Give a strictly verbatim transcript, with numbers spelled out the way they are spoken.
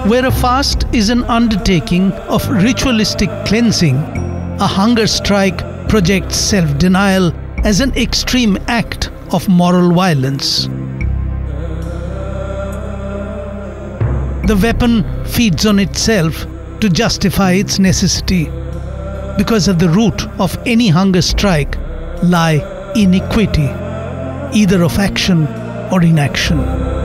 Where a fast is an undertaking of ritualistic cleansing, a hunger strike projects self-denial as an extreme act of moral violence. The weapon feeds on itself to justify its necessity, because at the root of any hunger strike lie inequity, either of action or inaction.